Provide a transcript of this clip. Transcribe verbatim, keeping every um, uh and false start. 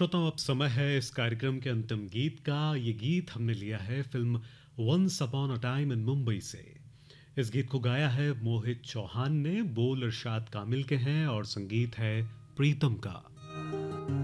श्रोताओं, अब समय है इस कार्यक्रम के अंतिम गीत का। ये गीत हमने लिया है film once upon a time in Mumbai से। इस गीत को गाया है मोहित चौहान ने, बोल इरशाद कामिल के हैं और संगीत है प्रीतम का।